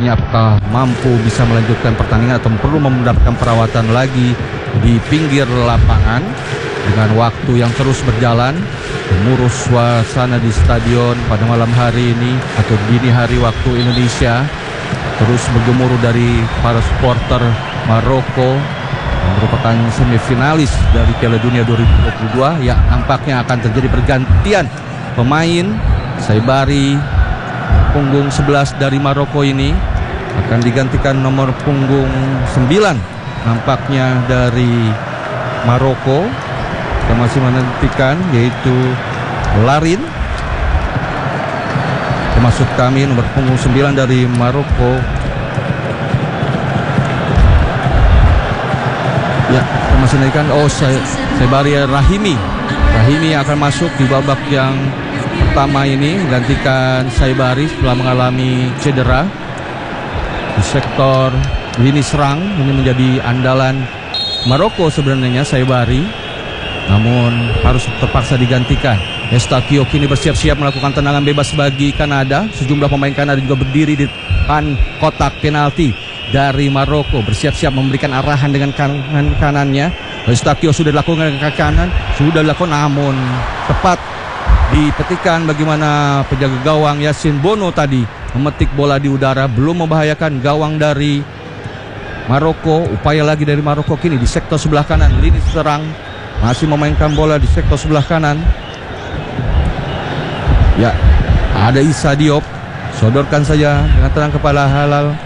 ini apakah mampu bisa melanjutkan pertandingan atau perlu mendapatkan perawatan lagi di pinggir lapangan. Dengan waktu yang terus berjalan, gemuruh suasana di stadion pada malam hari ini atau dini hari waktu Indonesia terus bergemuruh dari para supporter Maroko yang merupakan semifinalis dari Piala Dunia 2022. Ya, nampaknya akan terjadi pergantian pemain. Saibari, punggung 11 dari Maroko ini, akan digantikan nomor punggung 9 nampaknya dari Maroko. Kita masih menantikan, yaitu Larin. Termasuk kami nomor punggung 9 dari Maroko. Ya, kita masih menantikan. Saibari Rahimi akan masuk di babak yang pertama ini, menggantikan Saibari setelah mengalami cedera di sektor lini serang. Ini menjadi andalan Maroko sebenarnya, Saibari, namun harus terpaksa digantikan. Eustáquio kini bersiap-siap melakukan tendangan bebas bagi Kanada. Sejumlah pemain Kanada juga berdiri di depan kotak penalti dari Maroko, bersiap-siap memberikan arahan dengan kanannya. Eustáquio sudah dilakukan dengan kaki kanan, sudah dilakukan, namun tepat dipetikan. Bagaimana penjaga gawang Yasin Bono tadi memetik bola di udara, belum membahayakan gawang dari Maroko. Upaya lagi dari Maroko kini di sektor sebelah kanan, lini serang masih memainkan bola di sektor sebelah kanan. Ya, ada Issa Diop, sodorkan saja dengan tenang kepada Halal.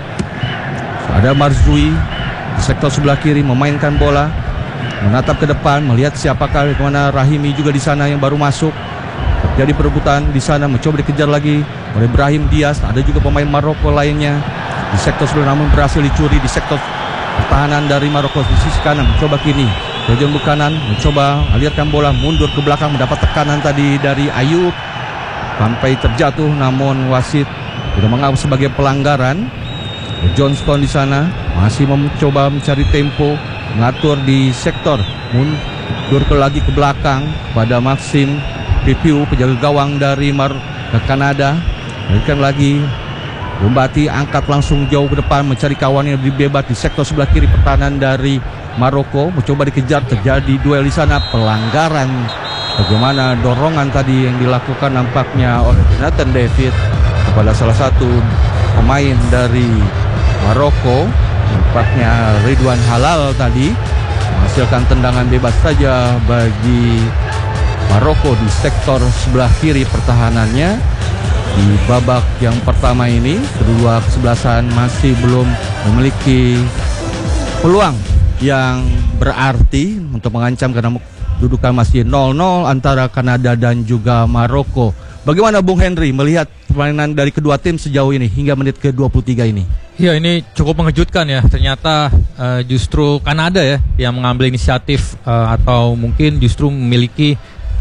Ada Marzoui di sektor sebelah kiri memainkan bola, menatap ke depan, melihat siapakah, kemana Rahimi juga di sana yang baru masuk. Terjadi perebutan di sana, mencoba dikejar lagi oleh Brahim Diaz. Ada juga pemain Maroko lainnya di sektor sebelah, namun berhasil dicuri di sektor pertahanan dari Maroko di sisi kanan. Mencoba kini Dejan Bukanan mencoba alirkan bola mundur ke belakang, mendapat tekanan tadi dari Ayub sampai terjatuh, namun wasit tidak menganggap sebagai pelanggaran. Johnston di sana masih mencoba mencari tempo, mengatur di sektor, mundur lagi ke belakang pada Maxim Pipiu, penjaga gawang dari Kanada. Berikan lagi Bombati, angkat langsung jauh ke depan mencari kawannya yang bebas di sektor sebelah kiri pertahanan dari Maroko. Mencoba dikejar, terjadi duel di sana, pelanggaran. Bagaimana dorongan tadi yang dilakukan nampaknya oleh Nathan David kepada salah satu pemain dari Maroko. Nampaknya Ridwan Halal tadi menghasilkan tendangan bebas saja bagi Maroko di sektor sebelah kiri pertahanannya. Di babak yang pertama ini, kedua kesebelasan masih belum memiliki peluang yang berarti untuk mengancam, karena dudukan masih 0-0 antara Kanada dan juga Maroko. Bagaimana Bung Henry melihat permainan dari kedua tim sejauh ini hingga menit ke-23 ini? Ya, ini cukup mengejutkan ya. Ternyata justru Kanada ya yang mengambil inisiatif atau mungkin justru memiliki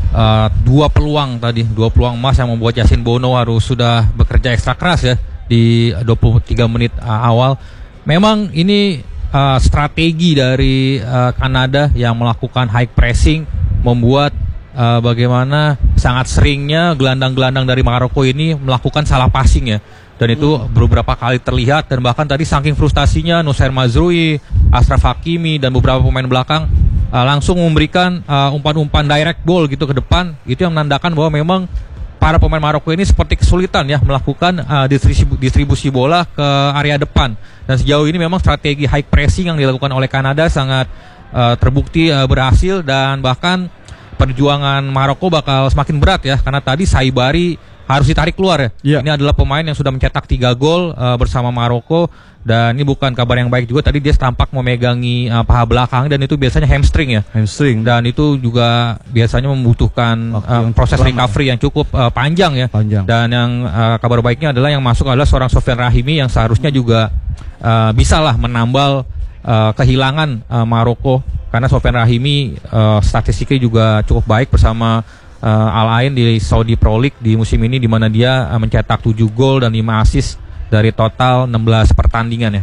dua peluang emas yang membuat Yasin Bono harus sudah bekerja ekstra keras ya di 23 menit awal. Memang ini strategi dari Kanada yang melakukan high pressing membuat bagaimana sangat seringnya gelandang-gelandang dari Maroko ini melakukan salah passing ya. Dan itu beberapa kali terlihat, dan bahkan tadi saking frustasinya Nussair Mazrui, Ashraf Hakimi dan beberapa pemain belakang langsung memberikan umpan-umpan direct ball gitu ke depan. Itu yang menandakan bahwa memang para pemain Maroko ini seperti kesulitan ya melakukan distribusi bola ke area depan. Dan sejauh ini memang strategi high pressing yang dilakukan oleh Kanada sangat terbukti berhasil, dan bahkan perjuangan Maroko bakal semakin berat ya, karena tadi Saibari harus ditarik keluar ya. Ini adalah pemain yang sudah mencetak 3 gol bersama Maroko, dan ini bukan kabar yang baik juga. Tadi dia tampak memegangi paha belakang, dan itu biasanya hamstring ya. Dan itu juga biasanya membutuhkan proses recovery yang cukup panjang ya. Dan yang kabar baiknya adalah yang masuk adalah seorang Sofian Rahimi yang seharusnya juga bisalah menambal kehilangan Maroko, karena Sofian Rahimi statistiknya juga cukup baik bersama Al Ain di Saudi Pro League di musim ini, di mana dia mencetak 7 gol dan 5 assist dari total 16 pertandingan ya.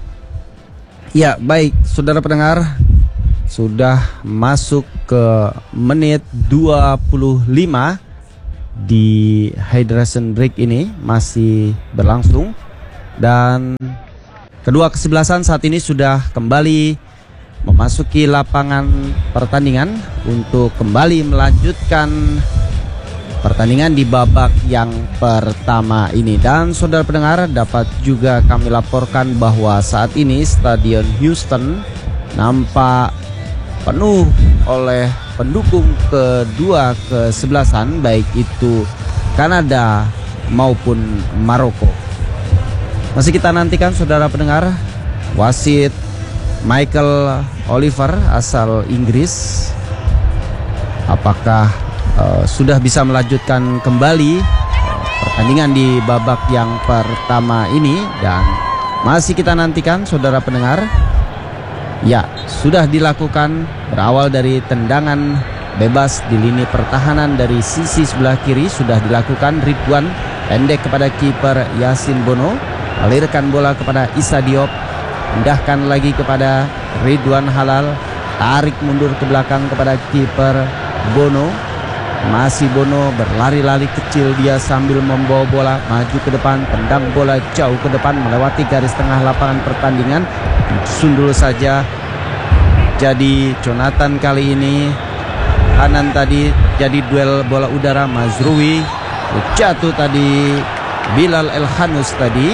Ya, baik saudara pendengar, sudah masuk ke menit 25 di hydration break ini masih berlangsung, Dan kedua kesebelasan saat ini sudah kembali memasuki lapangan pertandingan untuk kembali melanjutkan pertandingan di babak yang pertama ini. Dan saudara pendengar, dapat juga kami laporkan bahwa saat ini Stadion Houston nampak penuh oleh pendukung kedua kesebelasan, baik itu Kanada maupun Maroko. Masih kita nantikan saudara pendengar, wasit Michael Oliver asal Inggris apakah sudah bisa melanjutkan kembali pertandingan di babak yang pertama ini. Dan masih kita nantikan saudara pendengar, ya sudah dilakukan, berawal dari tendangan bebas di lini pertahanan dari sisi sebelah kiri. Sudah dilakukan Ridwan pendek kepada kiper Yasin Bono, alirkan bola kepada Issa Diop, pindahkan lagi kepada Ridwan Halal, tarik mundur ke belakang kepada kiper Bono. Masih Bono berlari-lari kecil dia sambil membawa bola maju ke depan, tendang bola jauh ke depan melewati garis tengah lapangan pertandingan. Sundul saja. Jadi Jonathan kali ini kanan tadi, jadi duel bola udara. Mazrui jatuh tadi, Bilal Elhanus tadi.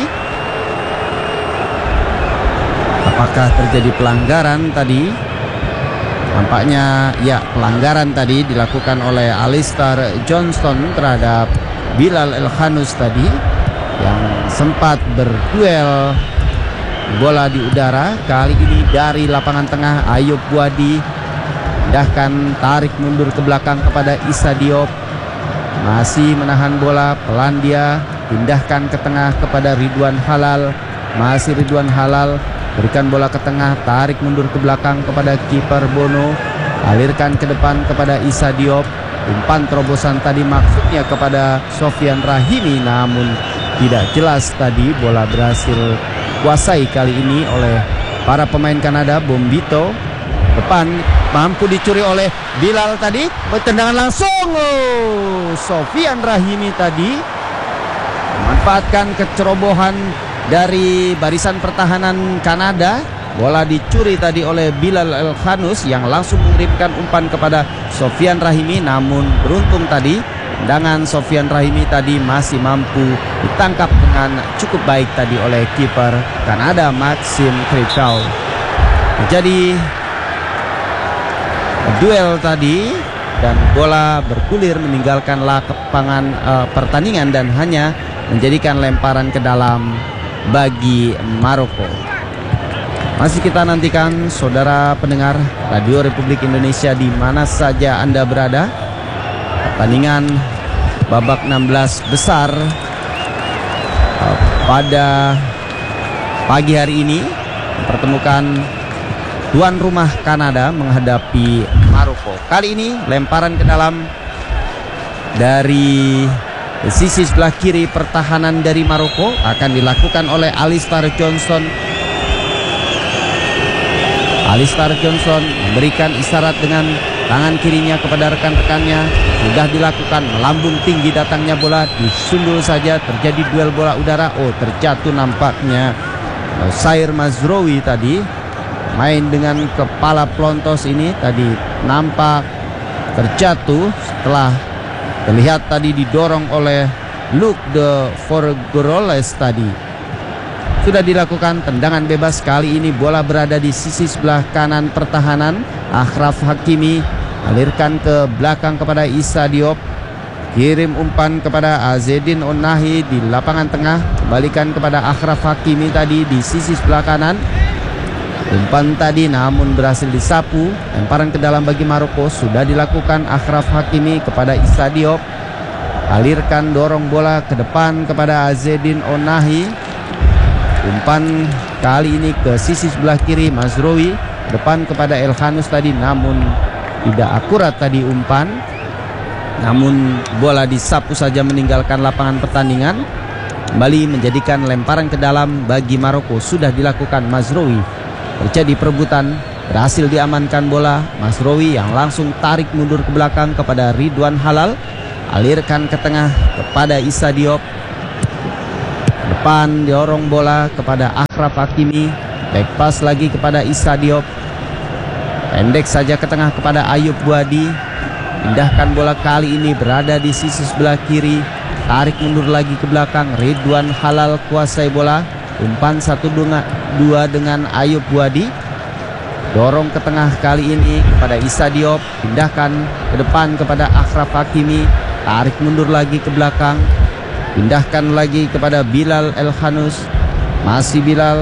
Apakah terjadi pelanggaran tadi? Nampaknya ya, pelanggaran tadi dilakukan oleh Alistair Johnston terhadap Bilal Elhanus tadi, yang sempat berduel bola di udara. Kali ini dari lapangan tengah Ayub Buadi, pindahkan, tarik mundur ke belakang kepada Issa Diop, masih menahan bola, pelan dia, pindahkan ke tengah kepada Ridwan Halal. Masih Ridwan Halal, berikan bola ke tengah, tarik mundur ke belakang kepada kiper Bono, alirkan ke depan kepada Issa Diop. Umpan terobosan tadi maksudnya kepada Sofian Rahimi, namun tidak jelas tadi. Bola berhasil kuasai kali ini oleh para pemain Kanada. Bombito depan, mampu dicuri oleh Bilal tadi, tendangan langsung. Sofian Rahimi tadi memanfaatkan kecerobohan dari barisan pertahanan Kanada. Bola dicuri tadi oleh Bilal Elhanus yang langsung mengirimkan umpan kepada Sofian Rahimi, namun beruntung tadi tendangan Sofian Rahimi tadi masih mampu ditangkap dengan cukup baik tadi oleh kiper Kanada Maxime Crépeau. Jadi duel tadi dan bola bergulir meninggalkan lapangan pertandingan dan hanya menjadikan lemparan ke dalam bagi Maroko. Masih kita nantikan saudara pendengar Radio Republik Indonesia di mana saja Anda berada. Pertandingan babak 16 besar pada pagi hari ini mempertemukan tuan rumah Kanada menghadapi Maroko. Kali ini lemparan ke dalam dari sisi sebelah kiri pertahanan dari Maroko akan dilakukan oleh Alistair Johnston. Alistair Johnston memberikan isyarat dengan tangan kirinya kepada rekan-rekannya. Sudah dilakukan, melambung tinggi datangnya bola, disundul saja, terjadi duel bola udara. Terjatuh nampaknya Sair Mazroui tadi, main dengan kepala pelontos ini tadi nampak terjatuh setelah terlihat tadi didorong oleh Luc de Forgeroles tadi. Sudah dilakukan tendangan bebas, kali ini bola berada di sisi sebelah kanan pertahanan. Achraf Hakimi alirkan ke belakang kepada Issa Diop, kirim umpan kepada Azzedine Ounahi di lapangan tengah, kembalikan kepada Achraf Hakimi tadi di sisi sebelah kanan. Umpan tadi namun berhasil disapu, lemparan ke dalam bagi Maroko. Sudah dilakukan Achraf Hakimi kepada Issa Diop, alirkan dorong bola ke depan kepada Azzedine Ounahi. Umpan kali ini ke sisi sebelah kiri Mazroui, depan kepada Elhanus tadi, namun tidak akurat tadi umpan. Namun bola disapu saja meninggalkan lapangan pertandingan. Kembali menjadikan lemparan ke dalam bagi Maroko. Sudah dilakukan Mazroui. Terjadi perebutan, berhasil diamankan bola. Mazroui yang langsung tarik mundur ke belakang kepada Ridwan Halal, alirkan ke tengah kepada Issa Diop, depan, diorong bola kepada Achraf Hakimi. Back pass lagi kepada Issa Diop. Pendek saja ke tengah kepada Ayub Buadi. Pindahkan bola kali ini berada di sisi sebelah kiri. Tarik mundur lagi ke belakang. Ridwan Halal kuasai bola. Umpan 1-2 dengan Ayub Buadi. Dorong ke tengah kali ini kepada Issa Diop. Pindahkan ke depan kepada Achraf Hakimi. Tarik mundur lagi ke belakang. Pindahkan lagi kepada Bilal Elkhanous. Masih Bilal.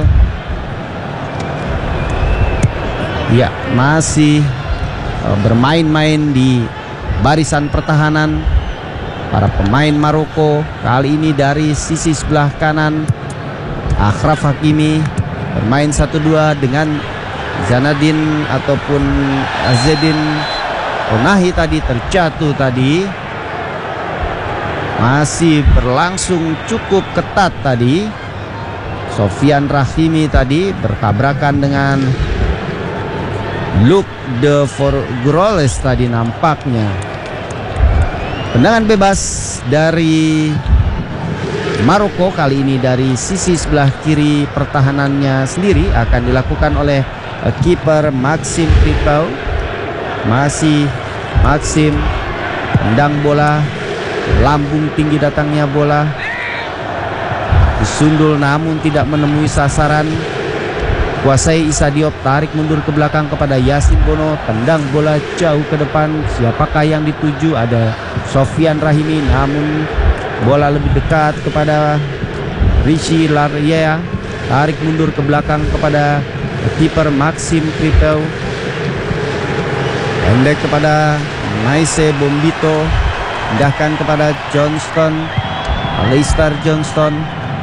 Ya, masih bermain-main di barisan pertahanan para pemain Maroko. Kali ini dari sisi sebelah kanan Achraf Hakimi bermain 1-2 dengan Zanadin ataupun Azzedine Onahi tadi terjatuh tadi. Masih berlangsung cukup ketat tadi. Sofian Rahimi tadi bertabrakan dengan Luc de Forgroles tadi nampaknya. Tendangan bebas dari Maroko kali ini dari sisi sebelah kiri pertahanannya sendiri akan dilakukan oleh kiper Maxime Pripau. Masih Maxime tendang bola, lambung tinggi datangnya bola, disundul namun tidak menemui sasaran. Kuasai Issa Diop, tarik mundur ke belakang kepada Yasin Bono, tendang bola jauh ke depan. Siapakah yang dituju? Ada Sofian Rahimi, namun bola lebih dekat kepada Rishi Laryea. Tarik mundur ke belakang kepada kiper Maxime Pripau. Pendek kepada Maise Bombito. Pindahkan kepada Johnston, Alistair Johnston.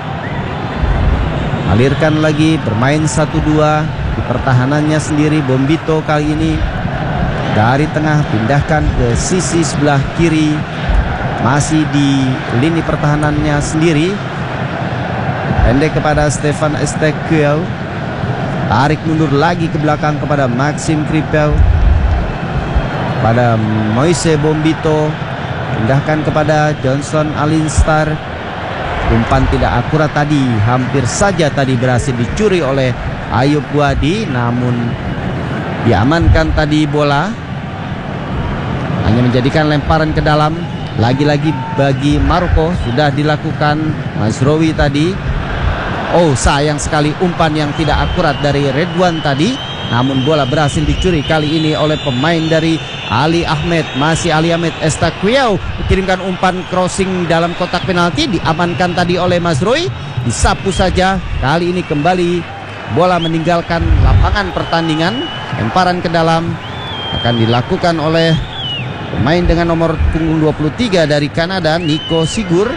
Alirkan lagi, bermain 1-2 di pertahanannya sendiri. Bombito kali ini dari tengah pindahkan ke sisi sebelah kiri. Masih di lini pertahanannya sendiri. Pendek kepada Stefan Estequiel. Tarik mundur lagi ke belakang kepada Maxime Pripau. Pada Moise Bombito. Pindahkan kepada Johnson Alinstar. Umpan tidak akurat tadi, hampir saja tadi berhasil dicuri oleh Ayub Buadi, namun diamankan tadi bola. Hanya menjadikan lemparan ke dalam. Lagi-lagi bagi Maroko sudah dilakukan Mazraoui tadi. Oh, sayang sekali umpan yang tidak akurat dari Ridwan tadi. Namun bola berhasil dicuri kali ini oleh pemain dari Ali Ahmed. Masih Ali Ahmed. Estaquiao kirimkan umpan crossing dalam kotak penalti. Diamankan tadi oleh Mazraoui. Disapu saja. Kali ini kembali bola meninggalkan lapangan pertandingan. Lemparan ke dalam akan dilakukan oleh pemain dengan nomor punggung 23 dari Kanada, Nico Sigur.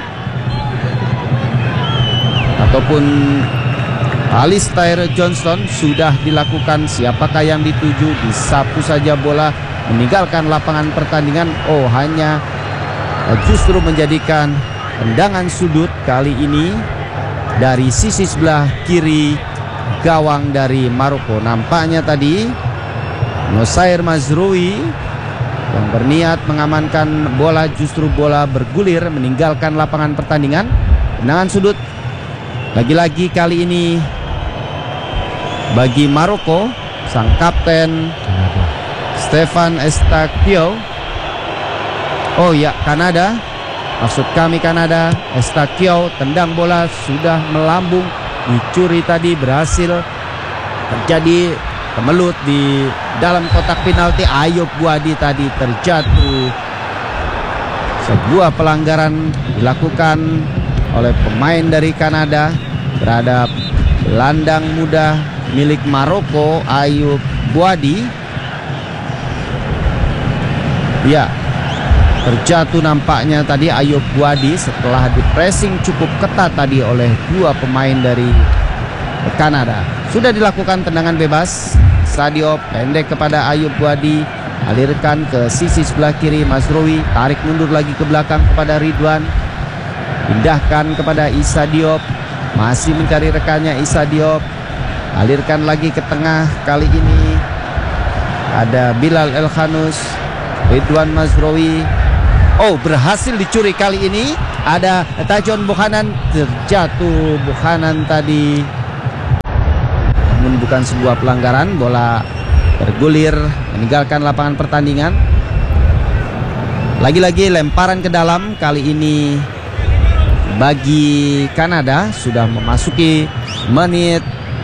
Ataupun Alistair Johnston. Sudah dilakukan. Siapakah yang dituju? Disapu saja bola meninggalkan lapangan pertandingan. Oh, hanya justru menjadikan tendangan sudut kali ini dari sisi sebelah kiri gawang dari Maroko. Nampaknya tadi Nosair Mazraoui yang berniat mengamankan bola, justru bola bergulir meninggalkan lapangan pertandingan. Tendangan sudut lagi-lagi kali ini bagi Maroko. Sang kapten Stefan Estaquiao. Oh ya, Kanada. Maksud kami Kanada. Estaquiao tendang bola sudah melambung, dicuri tadi, berhasil terjadi kemelut di dalam kotak penalti. Ayub Buadi tadi terjatuh. Sebuah pelanggaran dilakukan oleh pemain dari Kanada terhadap gelandang muda milik Maroko, Ayub Buadi. Ya, terjatuh nampaknya tadi Ayub Buadi setelah dipressing cukup ketat tadi oleh dua pemain dari Kanada. Sudah dilakukan tendangan bebas. Sadio pendek kepada Ayub Buadi, alirkan ke sisi sebelah kiri Mazraoui, tarik mundur lagi ke belakang kepada Ridwan, pindahkan kepada Issa Diop, masih mencari rekannya Issa Diop, alirkan lagi ke tengah. Kali ini ada Bilal Elkhanous, Ridwan Mazraoui, Oh, berhasil dicuri kali ini. Ada Tajon Buchanan, terjatuh Buchanan tadi. Namun bukan sebuah pelanggaran, bola bergulir meninggalkan lapangan pertandingan. Lagi-lagi lemparan ke dalam, kali ini bagi Kanada. Sudah memasuki menit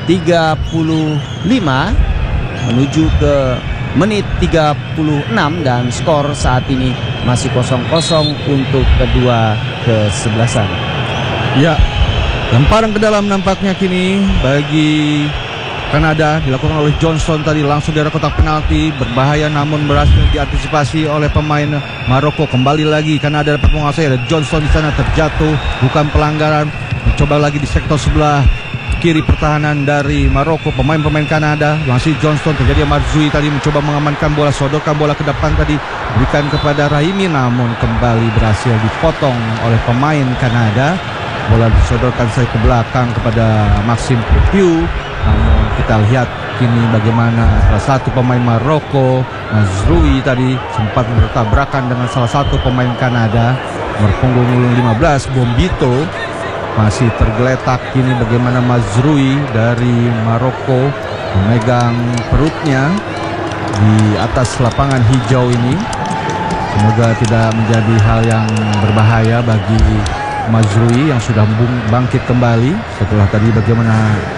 35 menuju ke menit 36 dan skor saat ini masih 0-0 untuk kedua kesebelasan. Ya, lemparan ke dalam nampaknya kini bagi Kanada dilakukan oleh Johnson tadi langsung dari kotak penalti, berbahaya namun berhasil diantisipasi oleh pemain Maroko. Kembali lagi Kanada dapat menguasai, ada Johnson di sana terjatuh, bukan pelanggaran. Mencoba lagi di sektor sebelah kiri pertahanan dari Maroko, pemain-pemain Kanada masih Johnson, terjadi Marzui tadi mencoba mengamankan bola, sodorkan bola ke depan tadi berikan kepada Rahimi namun kembali berhasil dipotong oleh pemain Kanada. Bola disodorkan saya ke belakang kepada Maxime Crepeau. Namun kita lihat kini bagaimana salah satu pemain Maroko, Mazrui tadi sempat bertabrakan dengan salah satu pemain Kanada nomor punggung 15 Bombito. Masih tergeletak kini bagaimana Mazrui dari Maroko memegang perutnya di atas lapangan hijau ini. Semoga tidak menjadi hal yang berbahaya bagi Mazrui yang sudah bangkit kembali setelah tadi bagaimana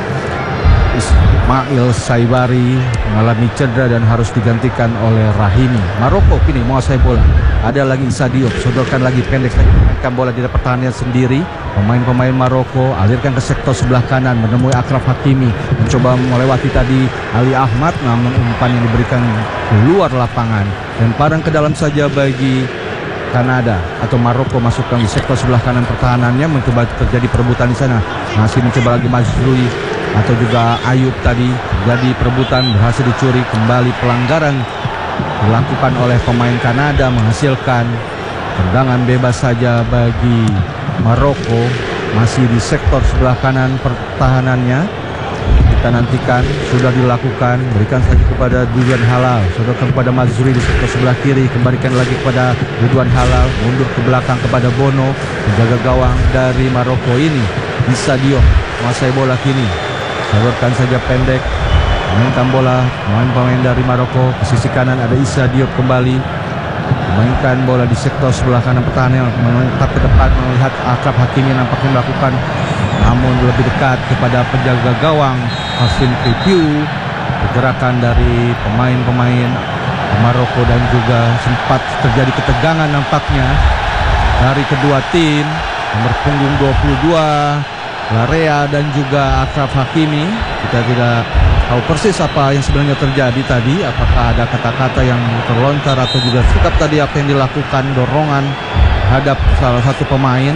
Ismail Saibari mengalami cedera dan harus digantikan oleh Rahimi. Maroko kini menguasai bola. Ada lagi Issa Diop, sodorkan lagi pendek saja, memainkan bola di pertahanan sendiri. Pemain-pemain Maroko alirkan ke sektor sebelah kanan menemui Achraf Hakimi, mencoba melewati tadi Ali Ahmad namun umpan yang diberikan keluar lapangan. Lemparan ke dalam saja bagi Kanada atau Maroko masukkan di sektor sebelah kanan pertahanannya, mencoba terjadi perebutan di sana. Masih mencoba lagi Mazrui atau juga Ayub tadi, jadi perebutan berhasil dicuri. Kembali pelanggaran dilakukan oleh pemain Kanada menghasilkan tendangan bebas saja bagi Maroko. Masih di sektor sebelah kanan pertahanannya, kita nantikan sudah dilakukan. Berikan saja kepada Ridwan Halal, sodorkan kepada Mazrui di sektor sebelah kiri, kembalikan lagi kepada Ridwan Halal, mundur ke belakang kepada Bono, penjaga gawang dari Maroko ini. Issa Diop menguasai bola kini, sodorkan saja pendek, mainkan bola pemain-pemain dari Maroko. Ke sisi kanan ada Issa Diop kembali, mainkan bola di sektor sebelah kanan pertahanan, menetap ke depan melihat Achraf Hakimi nampaknya melakukan namun lebih dekat kepada penjaga gawang Maxime Crepeau. Pergerakan dari pemain-pemain Maroko dan juga sempat terjadi ketegangan nampaknya dari kedua tim. Nomor punggung 22 Larea dan juga Achraf Hakimi. Kita tidak tahu persis apa yang sebenarnya terjadi tadi, apakah ada kata-kata yang terlontar atau juga sikap tadi apa yang dilakukan, dorongan terhadap salah satu pemain.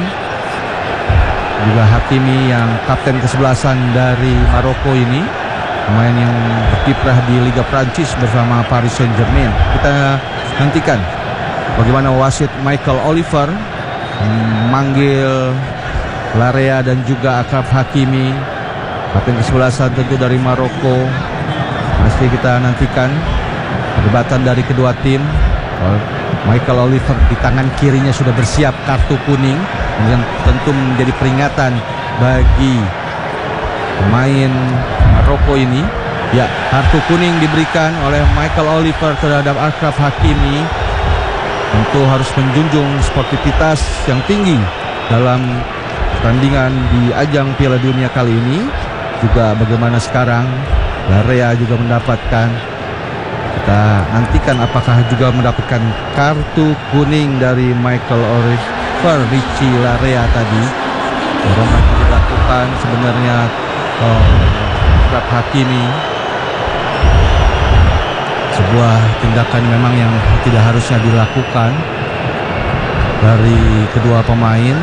Juga Hakimi yang kapten kesebelasan dari Maroko ini, pemain yang berkiprah di Liga Prancis bersama Paris Saint-Germain. Kita nantikan bagaimana wasit Michael Oliver memanggil Larea dan juga Achraf Hakimi, kapten kesebelasan tentu dari Maroko. Masih kita nantikan perdebatan dari kedua tim. Michael Oliver di tangan kirinya sudah bersiap kartu kuning yang tentu menjadi peringatan bagi pemain Maroko ini. Ya, kartu kuning diberikan oleh Michael Oliver terhadap Achraf Hakimi. Tentu harus menjunjung sportivitas yang tinggi dalam pertandingan di ajang Piala Dunia kali ini. Juga bagaimana sekarang Larea juga mendapatkan. Kita nantikan apakah juga mendapatkan kartu kuning dari Michael Oliver. Richie Larea tadi dorongan dilakukan sebenarnya Achraf Hakimi, sebuah tindakan memang yang tidak harusnya dilakukan dari kedua pemain.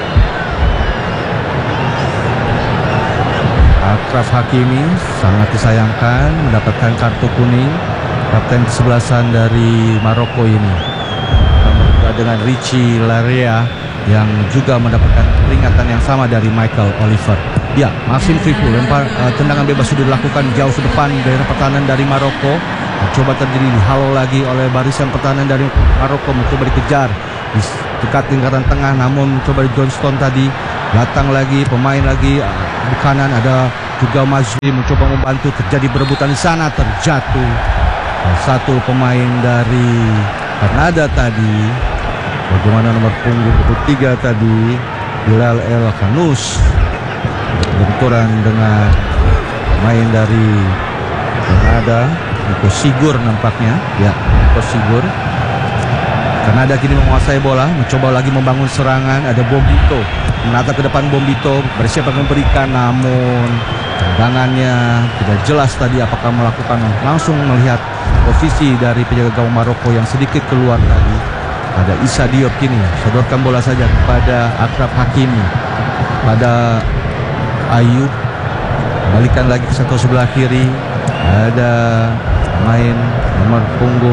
Achraf Hakimi sangat disayangkan mendapatkan kartu kuning, kapten kesebelasan dari Maroko ini. Dengan Richie Larea yang juga mendapatkan peringatan yang sama dari Michael Oliver. Ya, Maxime Crepeau lempar tendangan bebas sudah dilakukan jauh ke depan daerah pertahanan dari Maroko. Coba terjadi dihalau lagi oleh barisan pertahanan dari Maroko, mencoba dikejar di dekat lingkaran tengah, namun coba Johnston tadi datang lagi, pemain lagi di kanan ada juga Mazri mencoba membantu, terjadi berebutan di sana, terjatuh satu pemain dari Kanada tadi. Bagaimana nomor punggung 23 tadi, Bilal El Khanous, benturan dengan pemain dari Kanada, Nico Sigur nampaknya. Ya, Nico Sigur. Kanada kini menguasai bola, mencoba lagi membangun serangan. Ada Bombito menatap ke depan, Bombito bersiap akan memberikan, namun tendangannya tidak jelas tadi apakah melakukan, langsung melihat posisi dari penjaga gawang Maroko yang sedikit keluar tadi. Ada Issa Diop kini sodorkan bola saja kepada Akrab Hakimi, pada Ayub, kembalikan lagi ke sektor sebelah kiri. Ada main nomor punggung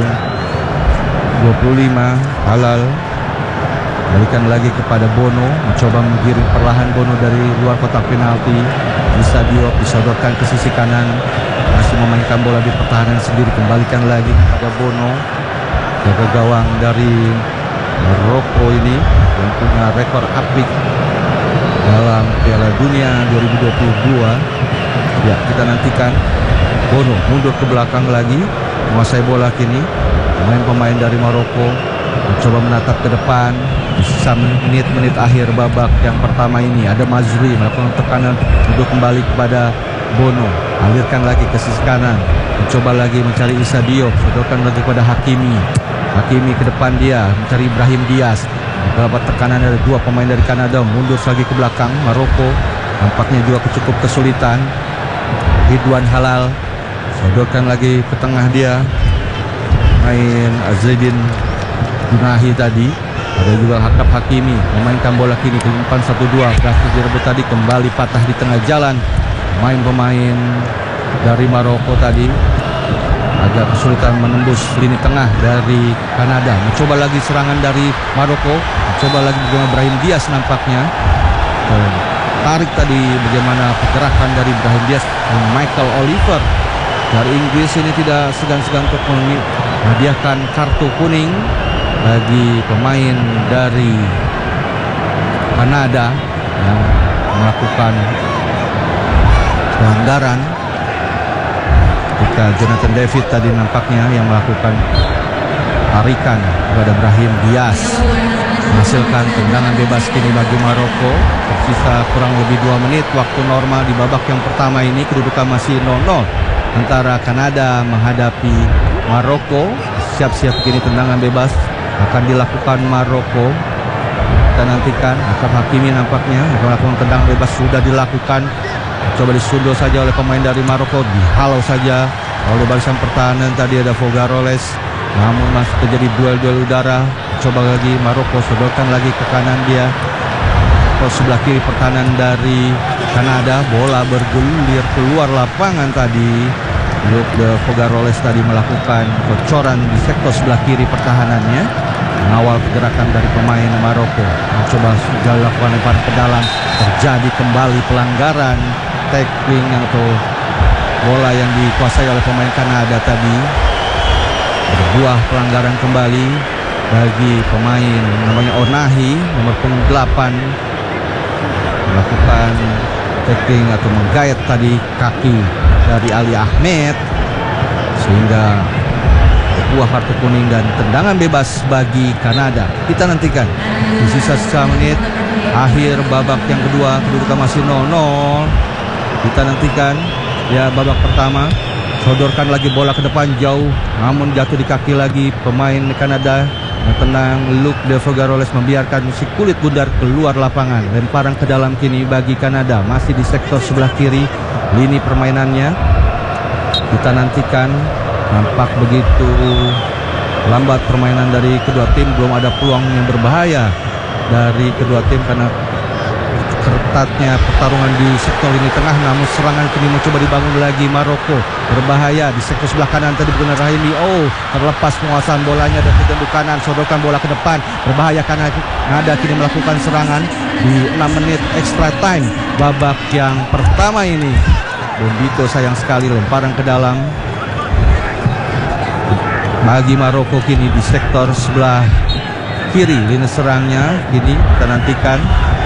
25 Halal, balikan lagi kepada Bono, mencoba menggiring perlahan Bono dari luar kotak penalti. Issa Diop disodorkan ke sisi kanan, masih memainkan bola di pertahanan sendiri, kembalikan lagi kepada Bono, jaga gawang dari Maroko ini yang punya rekor apik dalam Piala Dunia 2022. Ya, kita nantikan. Bono mundur ke belakang lagi, menguasai bola kini. Pemain-pemain dari Maroko mencoba menatap ke depan. Di sisa menit-menit akhir babak yang pertama ini ada Mazri melakukan tekanan untuk kembali kepada Bono, alirkan lagi ke sisi kanan, mencoba lagi mencari Issa Diop, sodorkan lagi kepada Hakimi. Hakimi ke depan dia mencari Ibrahim Diaz. Beberapa tekanan dari dua pemain dari Kanada, mundur lagi ke belakang. Maroko nampaknya juga cukup kesulitan. Ridwan Halal sodorkan lagi ke tengah dia, main Azedin Gunahi tadi. Ada juga Akrab Hakimi memainkan bola kini ke umpan 1-2, berhasil direbut tadi, kembali patah di tengah jalan. Pemain dari Maroko tadi agak kesulitan menembus lini tengah dari Kanada. Mencoba lagi serangan dari Maroko, mencoba lagi bagaimana Ibrahim Diaz nampaknya. Tarik tadi bagaimana pergerakan dari Ibrahim Diaz dan Michael Oliver dari Inggris ini tidak segan-segan untuk menghadiahkan kartu kuning bagi pemain dari Kanada yang melakukan pelanggaran. Ketika Jonathan David tadi nampaknya yang melakukan tarikan kepada Ibrahim Diaz, menghasilkan tendangan bebas kini bagi Maroko. Tersisa kurang lebih 2 menit waktu normal di babak yang pertama ini. Kedudukan masih 0-0 antara Kanada menghadapi Maroko. Siap-siap kini tendangan bebas akan dilakukan Maroko. Kita nantikan. Akrab Hakimi nampaknya akan melakukan tendangan bebas, sudah dilakukan. Coba disundul saja oleh pemain dari Maroko, dihalau saja oleh barisan pertahanan. Tadi ada Fogaroles, namun masih terjadi duel-duel udara. Coba lagi Maroko sodorkan lagi ke kanan dia, ke sebelah kiri pertahanan dari Kanada. Bola bergulir keluar lapangan tadi. Luke de Fogaroles tadi melakukan bocoran di sektor sebelah kiri pertahanannya, mengawal pergerakan dari pemain Maroko. Mencoba sudah lakukan lemparan ke dalam, terjadi kembali pelanggaran tackling atau bola yang dikuasai oleh pemain Kanada tadi. Berbuah pelanggaran kembali bagi pemain namanya Onahi, nomor punggung 8, melakukan tackling atau menggayat tadi kaki dari Ali Ahmed, sehingga berbuah kartu kuning dan tendangan bebas bagi Kanada. Kita nantikan di sisa-sisa menit akhir babak yang kedua, kedudukan masih 0-0. Kita nantikan ya babak pertama, sodorkan lagi bola ke depan jauh, namun jatuh di kaki lagi pemain Kanada. Tenang, Luke de Fogaroles membiarkan si kulit bundar keluar lapangan. Lemparan ke dalam kini bagi Kanada, masih di sektor sebelah kiri lini permainannya. Kita nantikan, nampak begitu lambat permainan dari kedua tim, belum ada peluang yang berbahaya dari kedua tim karena ketatnya pertarungan di sektor lini tengah. Namun serangan kini mencoba dibangun lagi Maroko, berbahaya di sektor sebelah kanan tadi bukan Rahimi. Terlepas penguasaan bolanya dan ketendu kanan, sodorkan bola ke depan, berbahaya karena Kanada kini melakukan serangan di 6 menit extra time babak yang pertama ini. Bombito sayang sekali, lemparan ke dalam bagi Maroko kini di sektor sebelah kiri lini serangnya. Kini kita nantikan.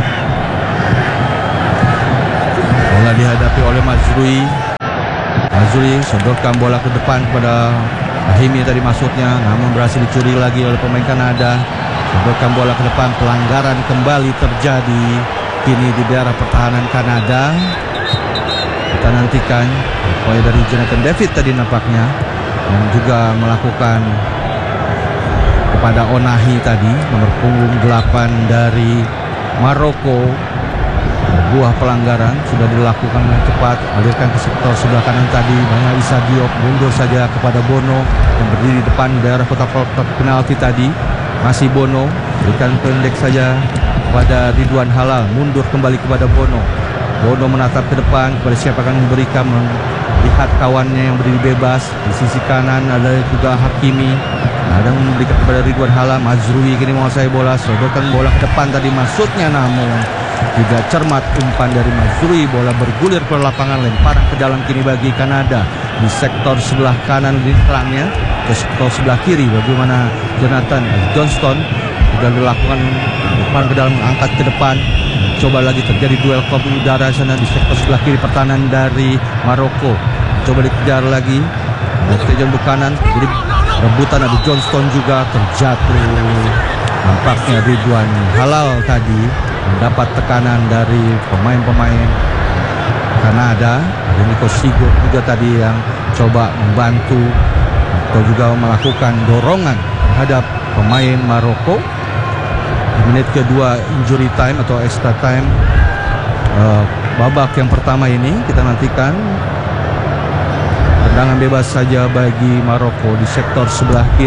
Bola dihadapi oleh Mazrui. Mazrui sodorkan bola ke depan kepada Rahimi tadi maksudnya, namun berhasil dicuri lagi oleh pemain Kanada. Sodorkan bola ke depan, pelanggaran kembali terjadi kini di daerah pertahanan Kanada. Kita nantikan upaya dari Jonathan David tadi nampaknya, yang juga melakukan kepada Onahi tadi, nomor punggung 8 dari Maroko. Buah pelanggaran sudah dilakukan dengan cepat, alirkan ke sektor sebelah kanan tadi. Banyak Issa Diop mundur saja kepada Bono yang berdiri di depan daerah kotak penalti tadi. Masih Bono, berikan pendek saja kepada Ridwan Halal, mundur kembali kepada Bono. Bono menatap ke depan kepada siapa akan memberikan, melihat kawannya yang berdiri bebas. Di sisi kanan ada juga Hakimi, ada memberikan kepada Ridwan Halal. Mazrui kini menguasai bola, sodorkan bola ke depan tadi maksudnya, namun tidak cermat umpan dari Mazrui. Bola bergulir ke lapangan, lemparan ke dalam kini bagi Kanada di sektor sebelah kanan di terangnya, ke sektor sebelah kiri. Bagaimana Jonathan Johnston sudah dilakukan umpan ke dalam, angkat ke depan. Coba lagi terjadi duel kop udara sana di sektor sebelah kiri pertahanan dari Maroko. Coba dikejar lagi. Stejan ke kanan, jadi rebutan ada Johnston juga terjatuh. Nampaknya Ridwan Halal tadi mendapat tekanan dari pemain-pemain Kanada. Ada Nico Sigurd juga tadi yang coba membantu atau juga melakukan dorongan terhadap pemain Maroko. Di menit kedua injury time atau extra time babak yang pertama ini kita nantikan tendangan bebas saja bagi Maroko di sektor sebelah kiri.